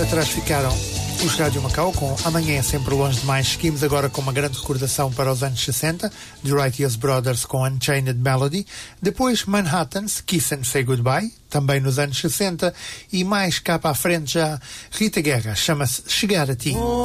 atrás ficaram os Rádio Macau com Amanhã é Sempre Longe Demais. Seguimos agora com uma grande recordação para os anos 60, The Righteous Brothers com Unchained Melody. Depois Manhattan's Kiss and Say Goodbye, também nos anos 60. E mais cá para a frente já Rita Guerra, chama-se Chegar a Ti.